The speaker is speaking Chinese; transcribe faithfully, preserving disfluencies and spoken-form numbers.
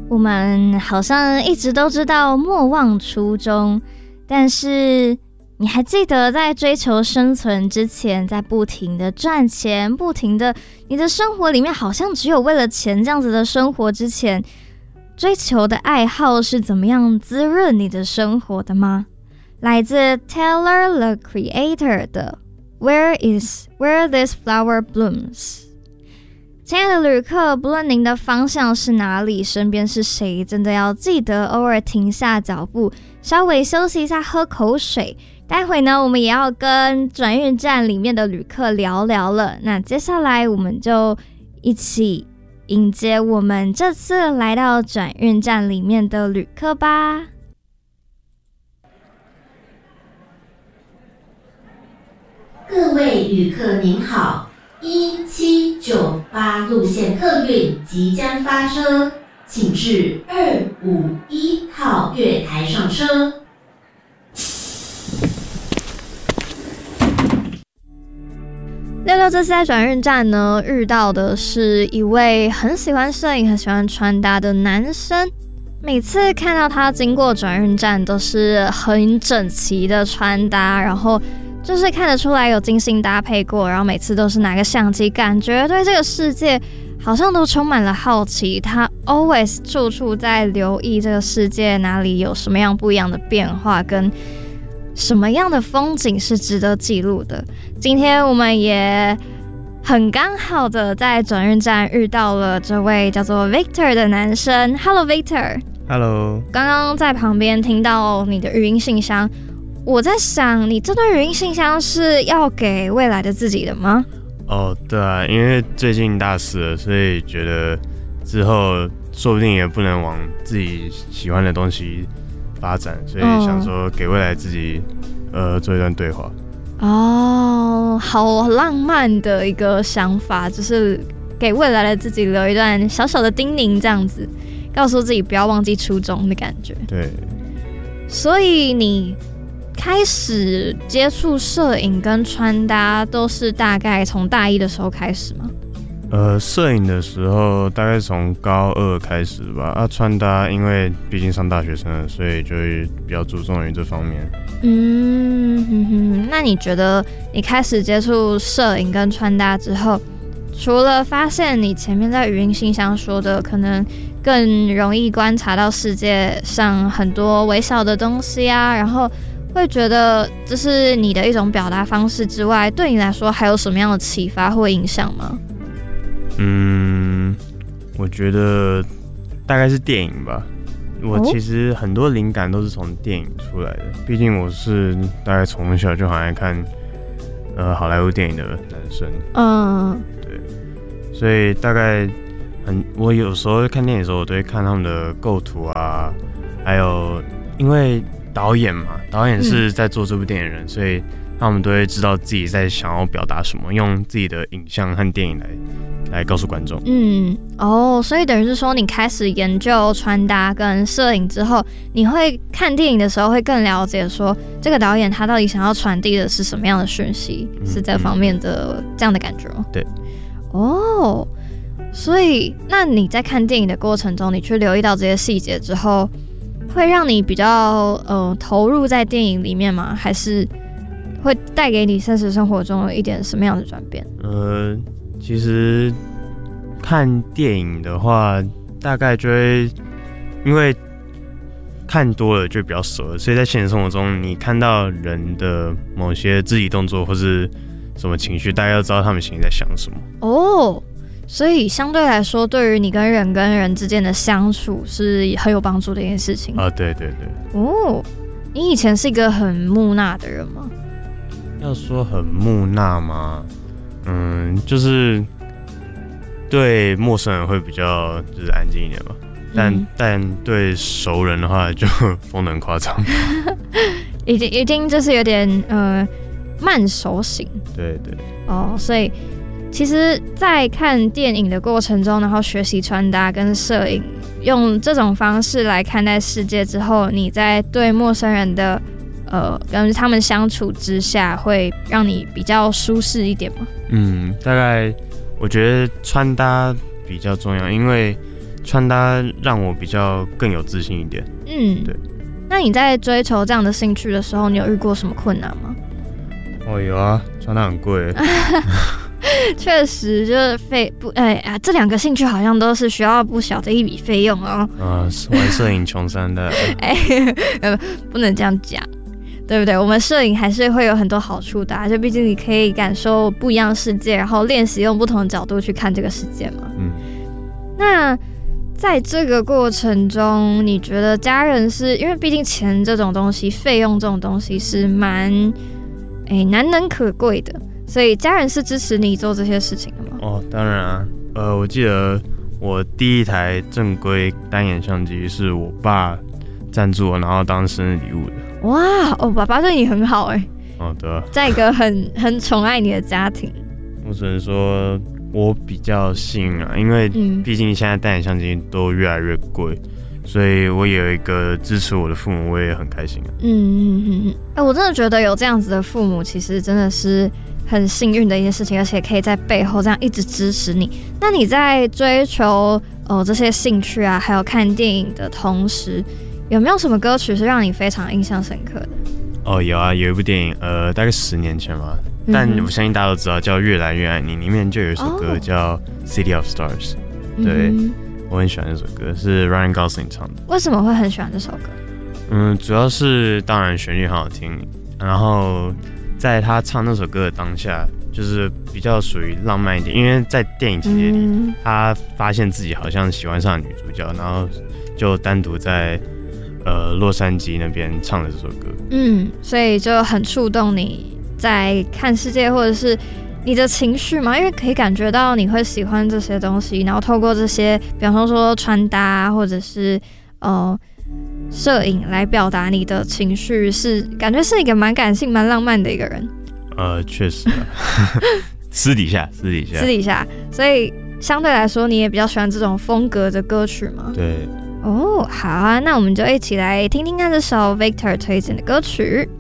我们好像一直都知道莫忘初衷，但是你还记得在追求生存之前，在不停的赚钱，不停的你的生活里面好像只有为了钱这样子的生活之前，追求的爱好是怎么样滋润你的生活的吗？来自 Tyler the Creator 的 Where is Where this flower blooms。亲爱的旅客，不论您的方向是哪里，身边是谁，真的要记得偶尔停下脚步，稍微休息一下，喝口水。待会呢，我们也要跟转运站里面的旅客聊聊了。那接下来我们就一起迎接我们这次来到转运站里面的旅客吧。 各位旅客您好，一七九八路线客运即将发车，请至二五一号月台上车。 六六这次在转运站呢，遇到的是一位很喜欢摄影、很喜欢穿搭的男生。每次看到他经过转运站，都是很整齐的穿搭，然后就是看得出来有精心搭配过，然后每次都是拿个相机，感觉对这个世界好像都充满了好奇。他 always 处处在留意这个世界哪里有什么样不一样的变化，跟什么样的风景是值得记录的。今天我们也很刚好的在转运站遇到了这位叫做 Victor 的男生。 Hello Victor。 刚刚在旁边听到你的语音信箱，我在想你这段语音信箱是要给未来的自己的吗？ 哦，对啊，因为最近大四了，所以觉得之后说不定也不能往自己喜欢的东西发展，所以想说给未来自己呃做一段对话。 哦，好浪漫的一个想法，就是给未来的自己留一段小小的叮咛，这样子告诉自己不要忘记初衷的感觉。 对， 所以你开始接触摄影跟穿搭都是大概从大一的时候开始吗？ 呃，摄影的时候大概从高二开始吧。啊，穿搭因为毕竟上大学生了，所以就会比较注重于这方面。 嗯哼哼，那你觉得你开始接触摄影跟穿搭之后，除了发现你前面在语音信箱说的可能更容易观察到世界上很多微小的东西啊，然后会觉得这是你的一种表达方式之外，对你来说还有什么样的启发或影响吗？ 嗯，我觉得大概是电影吧。我其实很多灵感都是从电影出来的，毕竟我是大概从小就很爱看呃好莱坞电影的男生。嗯，对，所以大概很我有时候看电影的时候，我都会看他们的构图啊，还有因为导演嘛，导演是在做这部电影的人，嗯、所以他们都会知道自己在想要表达什么，用自己的影像和电影来来告诉观众。嗯， 哦，所以等于是说，你开始研究穿搭跟摄影之后，你会看电影的时候会更了解说这个导演他到底想要传递的是什么样的讯息，嗯、是这方面的、嗯、这样的感觉吗？ 对。 哦，所以那你在看电影的过程中，你去留意到这些细节之后，会让你比较呃投入在电影里面吗？还是会带给你现实生活中有一点什么样的转变？ 呃，其实看电影的话，大概就会因为看多了就比较熟了，所以在现实生活中，你看到人的某些肢体动作或是什么情绪，大概要知道他们心里在想什么。 哦，所以相对来说，对于你跟人跟人之间的相处是很有帮助的一件事情啊。对对对。 哦，你以前是一个很木讷的人吗？ 要说很木讷吗？嗯，就是对陌生人会比较就是安静一点吧，但、嗯、但对熟人的话就疯得很夸张， 已经已经就是有点呃慢熟型。 对对。 哦，所以其实，在看电影的过程中，然后学习穿搭跟摄影，用这种方式来看待世界之后，你在对陌生人的呃跟他们相处之下，会让你比较舒适一点吗？ 嗯，大概我觉得穿搭比较重要，因为穿搭让我比较更有自信一点。 嗯， 对。 那你在追求这样的兴趣的时候，你有遇过什么困难吗？ 哦，有啊，穿搭很贵。 确实，就是费不哎啊，这两个兴趣好像都是需要不小的一笔费用哦。 啊、呃，玩摄影穷三代。 哎，不能这样讲。对不对？我们摄影还是会有很多好处的、啊，就毕竟你可以感受不一样的世界，然后练习用不同的角度去看这个世界嘛。嗯。那在这个过程中，你觉得家人是因为毕竟钱这种东西，费用这种东西是蛮诶难能可贵的，所以家人是支持你做这些事情的吗？ 哦，当然啊。呃，我记得我第一台正规单眼相机是我爸赞助我，然后当生日礼物的。 哇，哦，爸爸对你很好哎。 哦，对啊。 在一个很很宠爱你的家庭。 我只能说，我比较幸运啊，因为毕竟现在单眼相机都越来越贵，所以我有一个支持我的父母，我也很开心啊。 嗯嗯嗯嗯。哎，我真的觉得有这样子的父母，其实真的是很幸运的一件事情，而且可以在背后这样一直支持你。那你在追求哦这些兴趣啊，还有看电影的同时，有没有什么歌曲是让你非常印象深刻的？ 哦，有啊，有一部电影，呃，大概十年前吧，嗯、但我相信大家都知道，叫《越来越爱你》，里面就有一首歌叫《City of Stars》，对、嗯，我很喜欢这首歌，是 Ryan Gosling 唱的。 为什么会很喜欢这首歌？ 嗯，主要是当然旋律很好听，然后在他唱那首歌的当下，就是比较属于浪漫一点，因为在电影情节里、嗯，他发现自己好像喜欢上女主角，然后就单独在。呃，洛杉矶那边唱的这首歌，嗯， 所以就很触动你在看世界，或者是你的情绪嘛，因为可以感觉到你会喜欢这些东西，然后透过这些，比方说穿搭或者是呃摄影来表达你的情绪，是感觉是一个蛮感性、蛮浪漫的一个人。 呃，确实、啊，私底下，私底下， 私底下，所以相对来说，你也比较喜欢这种风格的歌曲吗？ 对。 哦，好啊，那我们就一起来听听看这首 Victor 推荐的歌曲。